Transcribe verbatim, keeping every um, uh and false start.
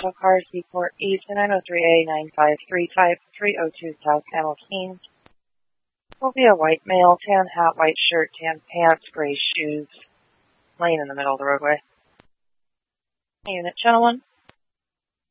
rental car, Seaport E two nine oh three A nine five three five three oh two South San Joaquin. Will be a white male, tan hat, white shirt, tan pants, gray shoes, laying in the middle of the roadway. Unit, gentlemen.